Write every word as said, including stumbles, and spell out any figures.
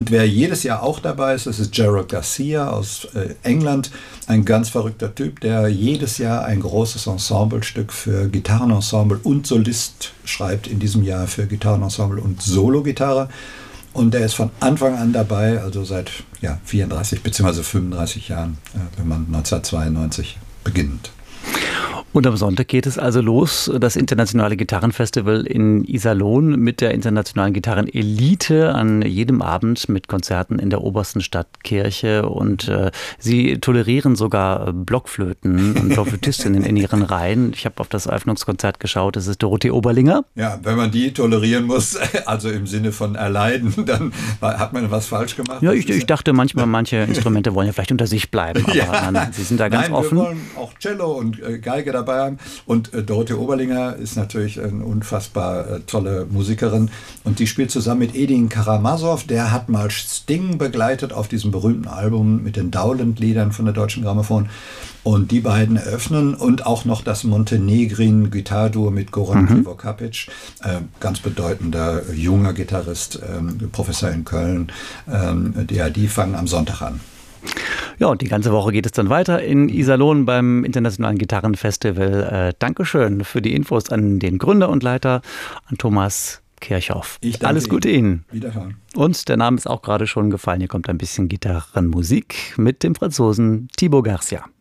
Und wer jedes Jahr auch dabei ist, das ist Gerald Garcia aus äh, England, ein ganz verrückter Typ, der jedes Jahr ein großes Ensemblestück für Gitarrenensemble und Solist schreibt, in diesem Jahr für Gitarrenensemble und Solo-Gitarre. Und der ist von Anfang an dabei, also seit ja, vierunddreißig bzw. fünfunddreißig Jahren, äh, wenn man neunzehnhundertzweiundneunzig beginnt. Und am Sonntag geht es also los, das internationale Gitarrenfestival in Iserlohn mit der internationalen Gitarrenelite an jedem Abend mit Konzerten in der obersten Stadtkirche. Und äh, Sie tolerieren sogar Blockflöten und Blockflötistinnen in Ihren Reihen. Ich habe auf das Eröffnungskonzert geschaut, das ist Dorothee Oberlinger. Ja, wenn man die tolerieren muss, also im Sinne von erleiden, dann hat man was falsch gemacht. Ja, ich, ich dachte manchmal, manche Instrumente wollen ja vielleicht unter sich bleiben, aber ja. nein, nein, Sie sind da ganz nein, offen. Wir wollen auch Cello und äh, Geige dabei haben. Und äh, Dorothee Oberlinger ist natürlich eine unfassbar äh, tolle Musikerin. Und die spielt zusammen mit Edin Karamazov. Der hat mal Sting begleitet auf diesem berühmten Album mit den Dowland-Liedern von der Deutschen Grammophon. Und die beiden eröffnen und auch noch das Montenegrin-Gitarduo mit Goran Krivokapic, äh, ganz bedeutender junger Gitarrist, äh, Professor in Köln. Äh, die, ja, die fangen am Sonntag an. Ja, und die ganze Woche geht es dann weiter in Iserlohn beim Internationalen Gitarrenfestival. Äh, Dankeschön für die Infos an den Gründer und Leiter, an Thomas Kirchhoff. Ich danke Alles Gute Ihnen. Ihnen. Wiederhören. Und der Name ist auch gerade schon gefallen. Hier kommt ein bisschen Gitarrenmusik mit dem Franzosen Thibaut Garcia.